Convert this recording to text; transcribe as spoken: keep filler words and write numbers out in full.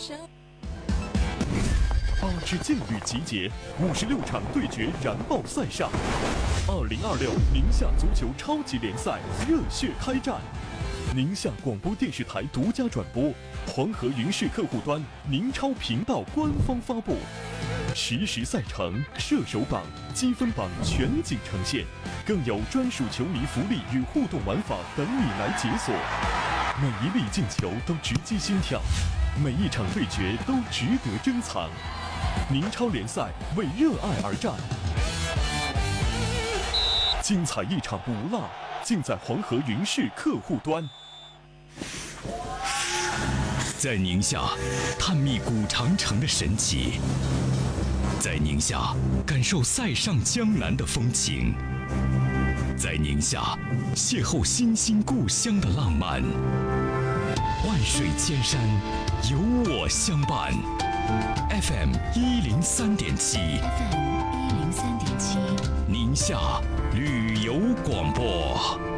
八支劲旅集结，五十六场对决燃爆赛上。二零二六宁夏足球超级联赛热血开战，宁夏广播电视台独家转播，黄河云视客户端、宁超频道官方发布，实时赛程、射手榜、积分榜全景呈现，更有专属球迷福利与互动玩法等你来解锁。每一粒进球都直击心跳，每一场对决都值得珍藏。宁超联赛为热爱而战，精彩一场不落，尽在黄河云视客户端。 在宁夏探秘古长城的神奇，在宁夏感受塞上江南的风情，在宁夏邂逅新兴故乡的浪漫。万水千山，有我相伴。F M 一零三点七 ，F M 一零三点七， 宁夏旅游广播。